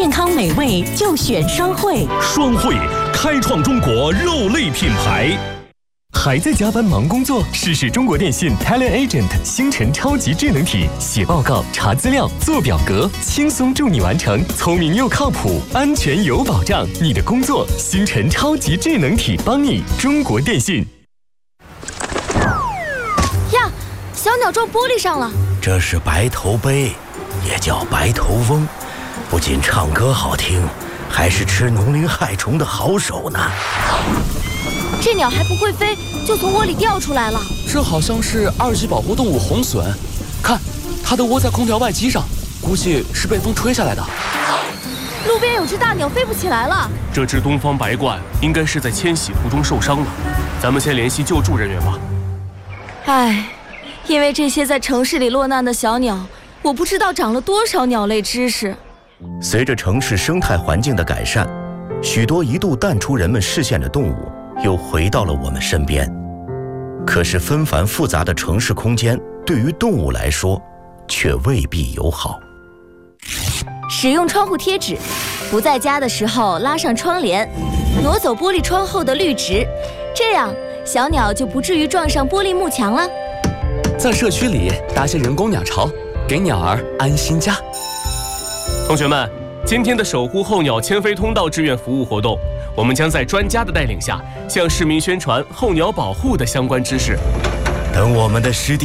健康美味就选双汇。 双汇开创中国肉类品牌。 还在加班忙工作？试试中国电信 Talent Agent 星辰超级智能体，写报告、查资料、做表格，轻松助你完成，聪明又靠谱，安全有保障。你的工作，星辰超级智能体帮你。中国电信。 呀，小鸟撞玻璃上了。 这是白头鹎，也叫白头翁，不仅唱歌好听，还是吃农林害虫的好手呢。 这鸟还不会飞，就从窝里掉出来了。 这好像是2级保护动物红隼，看，它的窝在空调外机上，估计是被风吹下来的。 路边有只大鸟飞不起来了。 这只东方白鹳应该是在迁徙途中受伤了，咱们先联系救助人员吧。 唉，因为这些在城市里落难的小鸟，我不知道长了多少鸟类知识。 随着城市生态环境的改善，许多一度淡出人们视线的动物又回到了我们身边。可是纷繁复杂的城市空间对于动物来说却未必友好。 使用窗户贴纸，不在家的时候拉上窗帘，挪走玻璃窗后的绿植，这样小鸟就不至于撞上玻璃幕墙了。 在社区里搭些人工鸟巢，给鸟儿安心家。 同学们，今天的守护候鸟迁飞通道志愿服务活动，我们将在专家的带领下，向市民宣传候鸟保护的相关知识。 等我们的师弟